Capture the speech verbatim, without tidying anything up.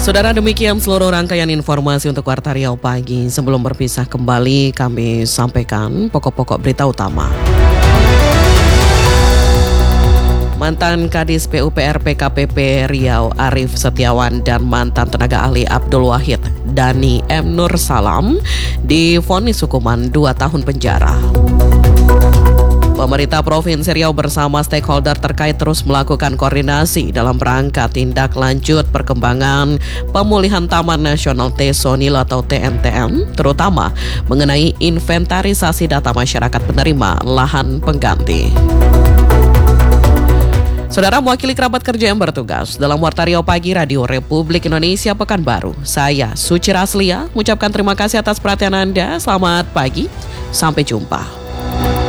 Saudara, demikian seluruh rangkaian informasi untuk Warta Riau Pagi. Sebelum berpisah kembali, kami sampaikan pokok-pokok berita utama. Mantan Kadis P U P R P K P P Riau Arief Setiawan dan mantan tenaga ahli Abdul Wahid Dani M. Nur Salam divonis hukuman dua tahun penjara. Pemerintah Provinsi Riau bersama stakeholder terkait terus melakukan koordinasi dalam rangka tindak lanjut perkembangan pemulihan Taman Nasional Tesonil atau T N T M, terutama mengenai inventarisasi data masyarakat penerima lahan pengganti. Saudara, mewakili kerabat kerja yang bertugas dalam Warta Riau Pagi Radio Republik Indonesia Pekanbaru, saya Suci Raslia mengucapkan terima kasih atas perhatian Anda. Selamat pagi, sampai jumpa.